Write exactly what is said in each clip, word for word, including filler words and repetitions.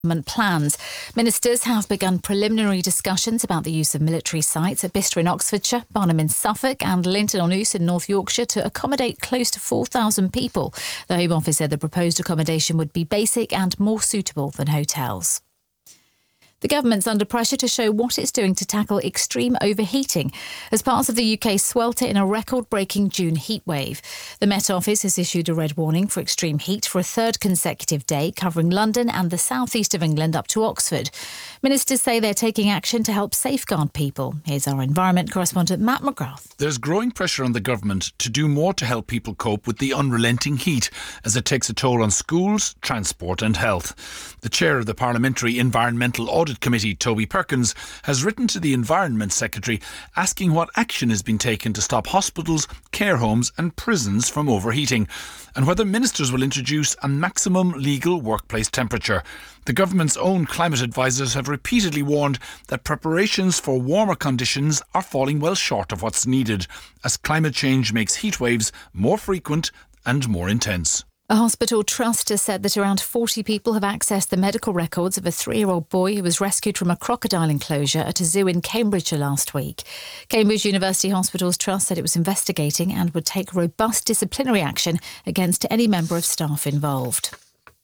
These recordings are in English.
government plans. Ministers have begun preliminary discussions about the use of military sites at Bicester in Oxfordshire, Barnham in Suffolk and Linton-on-Ouse in North Yorkshire to accommodate close to four thousand people. The Home Office said the proposed accommodation would be basic and more suitable than hotels. The government's under pressure to show what it's doing to tackle extreme overheating as parts of the U K swelter in a record-breaking June heatwave. The Met Office has issued a red warning for extreme heat for a third consecutive day, covering London and the southeast of England up to Oxford. Ministers say they're taking action to help safeguard people. Here's our environment correspondent Matt McGrath. There's growing pressure on the government to do more to help people cope with the unrelenting heat as it takes a toll on schools, transport and health. The chair of the Parliamentary Environmental Audit Committee, Toby Perkins, has written to the Environment Secretary asking what action has been taken to stop hospitals, care homes and prisons from overheating, and whether ministers will introduce a maximum legal workplace temperature. The government's own climate advisers have repeatedly warned that preparations for warmer conditions are falling well short of what's needed as climate change makes heatwaves more frequent and more intense. A hospital trust has said that around forty people have accessed the medical records of a three-year-old boy who was rescued from a crocodile enclosure at a zoo in Cambridgeshire last week. Cambridge University Hospitals Trust said it was investigating and would take robust disciplinary action against any member of staff involved.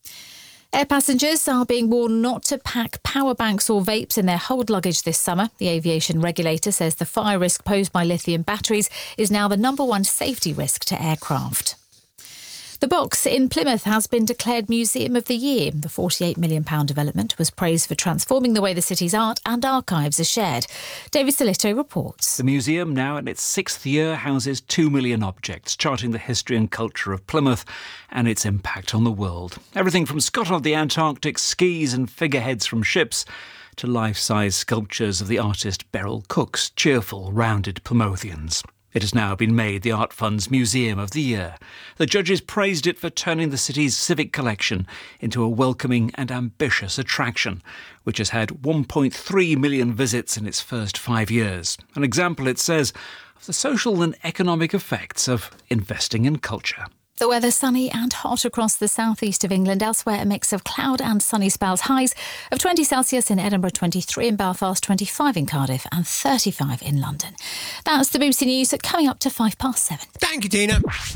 Air passengers are being warned not to pack power banks or vapes in their hold luggage this summer. The aviation regulator says the fire risk posed by lithium batteries is now the number one safety risk to aircraft. The Box in Plymouth has been declared Museum of the Year. The forty-eight million pounds development was praised for transforming the way the city's art and archives are shared. David Solito reports. The museum, now in its sixth year, houses two million objects, charting the history and culture of Plymouth and its impact on the world. Everything from Scott of the Antarctic skis and figureheads from ships to life-size sculptures of the artist Beryl Cook's cheerful, rounded Plymothians. It has now been made the Art Fund's Museum of the Year. The judges praised it for turning the city's civic collection into a welcoming and ambitious attraction, which has had one point three million visits in its first five years. An example, it says, of the social and economic effects of investing in culture. The weather sunny and hot across the southeast of England. Elsewhere, a mix of cloud and sunny spells. Highs of twenty Celsius in Edinburgh, twenty-three in Belfast, twenty-five in Cardiff and thirty-five in London. That's the B B C News coming up to five past seven. Thank you, Tina.